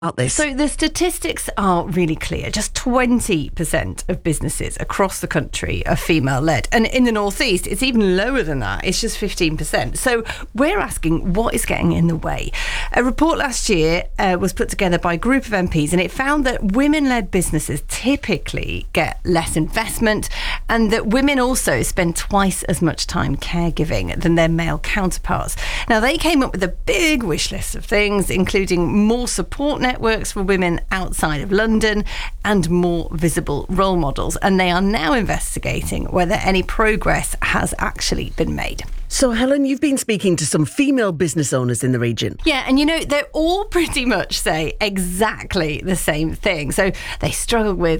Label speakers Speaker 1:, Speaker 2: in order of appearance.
Speaker 1: about this?
Speaker 2: So the statistics are really clear. Just 20% of businesses across the country are female-led. And in the Northeast, it's even lower than that. It's just 15%. So we're asking, what is getting in the way? A report last year was put together by a group of MPs, and it found that women-led businesses typically get less investment, and that women also spend twice as much time caregiving than their male counterparts. Now, they came up with a big wish list of things, including more support networks for women outside of London and more visible role models. And they are now investigating whether any progress has actually been made.
Speaker 1: So, Helen, you've been speaking to some female business owners in the region.
Speaker 2: Yeah, and they all pretty much say exactly the same thing. So they struggle with